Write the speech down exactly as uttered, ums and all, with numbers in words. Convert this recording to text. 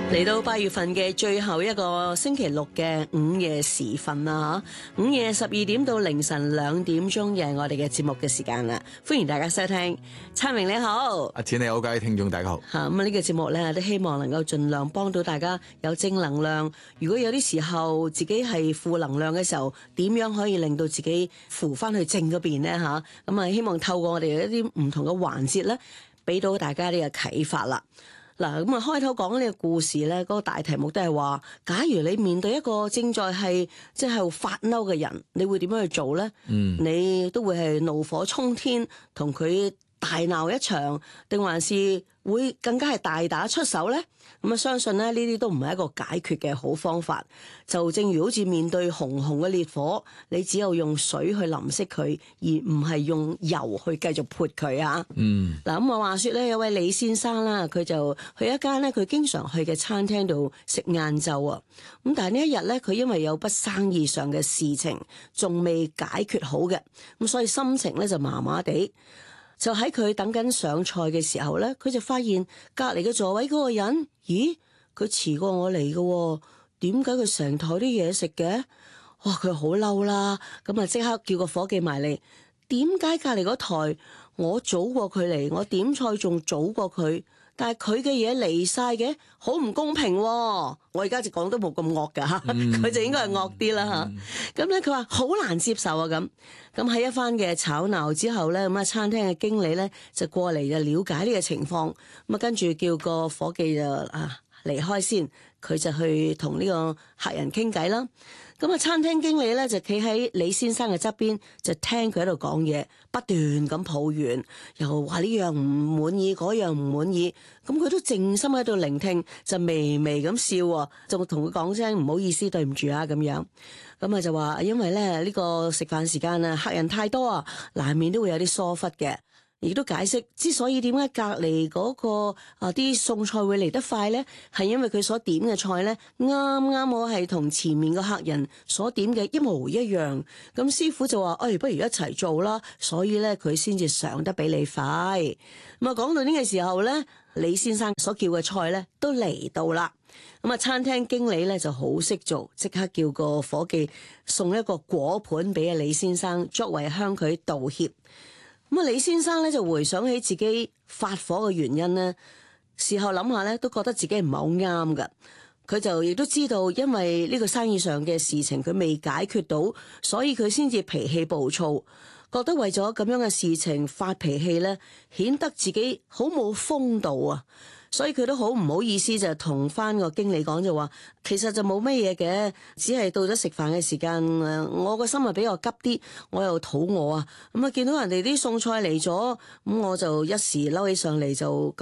嚟到八月份嘅最後一個星期六嘅午夜時分啦，吓，午夜十二點到凌晨兩點鐘嘅我哋嘅節目嘅時間啦，歡迎大家收聽。燦明你好， 阿錢你好，各位聽眾大家好。 吓，咁啊呢個節目咧都希望能夠盡量幫到大家有正能量。如果有啲時候自己係負能量嘅時候，點樣可以令到自己扶翻去正嗰邊咧？吓，咁啊希望透過我哋一啲唔同嘅環節咧，俾到大家呢個啟發啦。嗱，咁啊開頭講呢個故事咧，嗰個大題目都係話，假如你面對一個正在係即係發嬲嘅人，你會點樣去做咧？嗯，你都會係怒火衝天，同佢大鬧一場，定還是會更加係大打出手咧？咁啊，相信咧呢啲都唔係一個解決嘅好方法。就正如好似面對熊熊嘅烈火，你只有用水去淋熄佢，而唔係用油去繼續潑佢啊！嗯，嗱，咁我話說咧，有位李先生啦，佢就去一間咧佢經常去嘅餐廳度食晏晝啊。咁但係呢一日咧，佢因為有筆生意上嘅事情仲未解決好嘅，咁所以心情咧就麻麻地。就喺佢等緊上菜嘅時候咧，佢就發現隔籬嘅座位嗰個人，咦，佢遲過我嚟嘅，點解佢成台啲嘢食嘅？哇，佢好嬲啦，咁啊即刻叫個伙計埋嚟，點解隔籬嗰台我早過佢嚟，我點菜仲早過佢，但係佢嘅嘢嚟晒嘅，好唔公平喎。我而家就講都冇咁惡噶吓，佢、嗯、就應該係惡啲啦吓。咁咧佢話好難接受啊，咁咁喺一番嘅吵鬧之後咧，咁啊餐廳嘅經理咧就過嚟就了解呢個情況，咁啊跟住叫個伙計就啊離開先，佢就去同呢個客人傾偈啦。咁啊，餐廳經理咧就企喺李先生嘅側邊，就聽佢喺度講嘢，不斷咁抱怨，又話呢樣唔滿意，嗰樣唔滿意。咁佢都靜心喺度聆聽，就微微咁笑，仲同佢講聲唔好意思，對唔住啊咁樣。咁啊就話因為咧呢個食飯時間啊，客人太多啊，難免都會有啲疏忽嘅。亦都解釋，之所以點解隔籬嗰個啊啲餸菜會嚟得快咧，係因為佢所點嘅菜咧啱啱我係同前面個客人所點嘅一模一樣。咁師傅就話，哎，不如一齊做啦，所以咧佢先至上得比你快。咁啊，講到呢個時候咧，李先生所叫嘅菜咧都嚟到啦。咁啊，餐廳經理咧就好識做，即刻叫個伙計送一個果盤俾阿李先生，作為向佢道歉。咁啊，李先生咧就回想起自己發火嘅原因咧，事後諗下咧，都覺得自己唔係好啱噶。佢就亦都知道，因為呢個生意上嘅事情佢未解決到，所以佢先至脾氣暴躁，覺得為咗咁樣嘅事情發脾氣咧，顯得自己好冇風度啊。所以佢都好唔好意思，就同翻個經理講，就話其實就冇乜嘢嘅，只係到咗食飯嘅時間，誒，我個心啊比較急啲，我又肚餓啊，咁啊見到人哋啲餸菜嚟咗，咁我就一時嬲起上嚟就。